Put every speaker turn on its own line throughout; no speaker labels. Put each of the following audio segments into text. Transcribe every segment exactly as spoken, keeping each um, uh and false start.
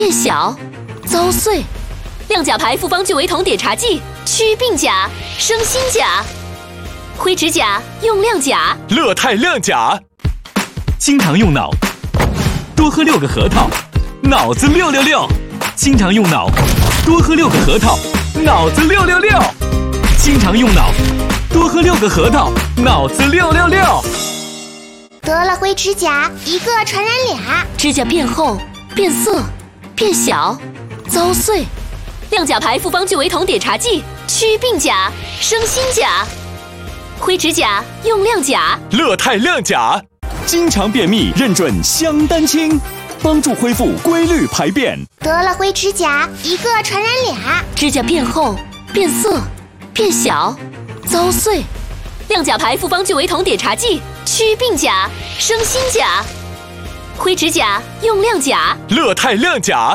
变小、糟碎。亮甲牌复方聚维酮碘茶剂，祛病甲、生新甲。灰指甲用亮甲，
乐泰亮甲。经常用脑，多喝六个核桃，脑子六六六。经常用脑，多喝六个核桃，脑子六六六。经常用脑，多喝六个核桃，脑子六六六。
得了灰指甲，一个传染俩。
指甲变厚、变色、变小、糟碎。亮甲牌复方聚维酮碘茶剂，祛病甲、生新甲。灰指甲用亮甲，
乐泰亮甲。经常便秘认准香丹清，帮助恢复规律排便。
得了灰指甲，一个传染俩。
指甲变厚、变色、变小、糟碎。亮甲牌复方聚维酮碘茶剂，祛病甲、生新甲。灰指甲用亮甲，
乐泰亮甲。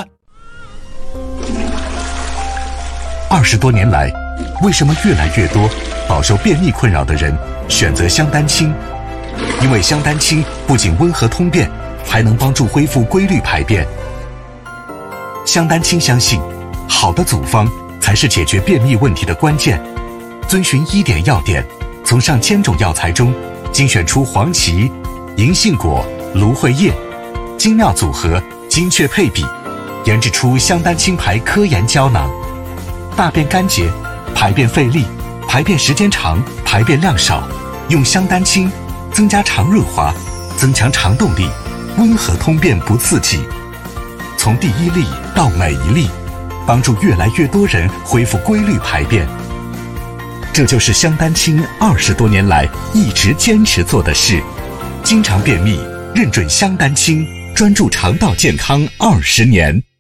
二十多年来，为什么越来越多饱受便秘困扰的人选择香丹清？因为香丹清不仅温和通便，还能帮助恢复规律排便。香丹清相信，好的组方才是解决便秘问题的关键。遵循医典要点，从上千种药材中精选出黄芪、银杏果、芦荟叶，精妙组合，精确配比，研制出香丹清牌科研胶囊。大便干结、排便费力、排便时间长、排便量少，用香丹清增加肠润滑，增强肠动力，温和通便不刺激。从第一粒到每一粒，帮助越来越多人恢复规律排便。这就是香丹清二十多年来一直坚持做的事。经常便秘，认准香丹清，专注肠道健康二十年。